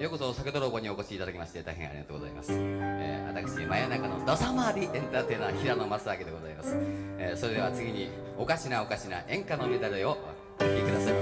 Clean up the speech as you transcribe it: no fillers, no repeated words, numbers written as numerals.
ようこそ酒泥棒にお越しいただきまして大変ありがとうございます。私真夜中の土佐回りエンターテイナー平野正明でございます。それでは次におかしな演歌のメダルをお聴きください。